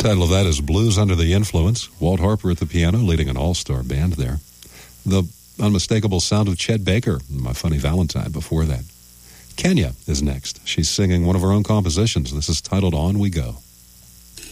Title of that is Blues Under the Influence. Walt Harper at the piano, leading an all-star band there. The unmistakable sound of Chet Baker, My Funny Valentine, before that. Kenya is next. She's singing one of her own compositions. This is titled On We Go.